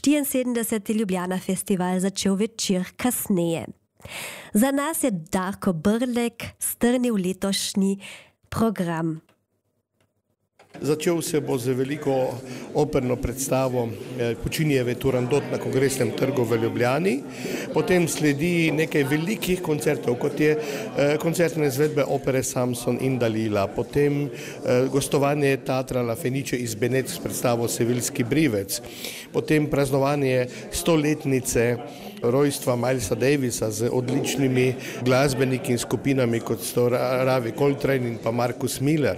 74. Ljubljana festival začel večer kasneje. Za nas je Darko Brlek strnil letošnji program. Začel se bo z veliko operno predstavo Puccinijeve Turandot na Kongresnem trgu v Ljubljani. Potem sledi nekaj velikih koncertov, kot je koncertne izvedbe opere Samson in Dalila. Potem gostovanje Teatra La Fenice iz Benetk s predstavo Seviljski brivec. Potem praznovanje 100-letnice rojstva Milesa Davisa z odličnimi glasbeniki in skupinami, kot so Ravi Coltrane in pa Marcus Miller.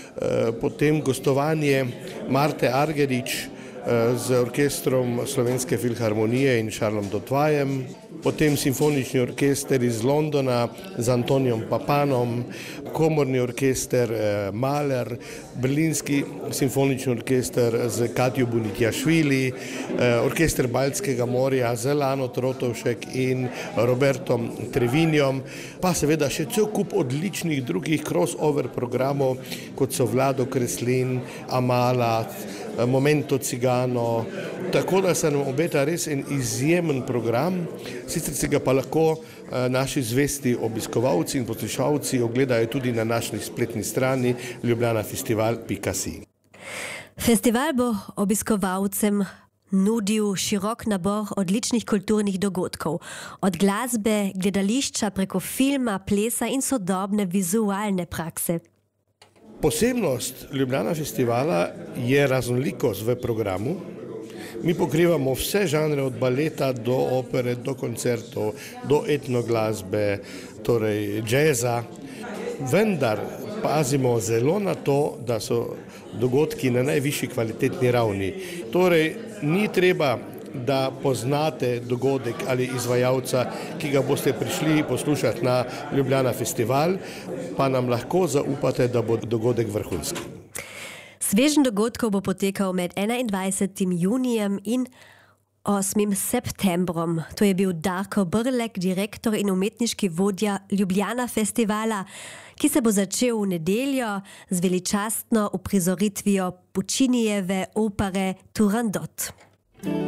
Potem gostovanje Marte Argerich z orkestrom Slovenske filharmonije in Charlesom Dotvajem, potem simfonični orkester iz Londona z Antonijom Papanom, komorni orkester Mahler, berlinski simfonični orkester z Katjo Bunitjašvili, orkester Baltskega morja z Lano Trotovšek in Robertom Trevinjom, pa seveda še cel kup odličnih drugih crossover programov, kot so Vlado Kreslin, Amala, Momento Cigano, tako da se nam obeta res en izjemen program, sicer se ga pa lahko naši zvesti obiskovalci in poslušalci ogledajo tudi na naši spletni strani ljubljanafestival.si. Festival bo obiskovalcem nudil širok nabor odličnih kulturnih dogodkov, od glasbe, gledališča preko filma, plesa in sodobne vizualne prakse. Posebnost Ljubljana festivala je raznolikost v programu. Mi pokrivamo vse žanre od baleta do opere, do koncertov, do etnoglasbe, torej džeza. Vendar pazimo zelo na to, da so dogodki na najvišji kvalitetni ravni. Torej ni treba, da poznate dogodek ali izvajalca, ki ga boste prišli poslušati na Ljubljana festival, pa nam lahko zaupate, da bo dogodek vrhunski. Sveženj dogodkov bo potekal med 21. junijem in 8. septembrom. To je bil Darko Brlek, direktor in umetniški vodja Ljubljana festivala, ki se bo začel v nedeljo z veličastno uprizoritvijo Puccinijeve opere Turandot.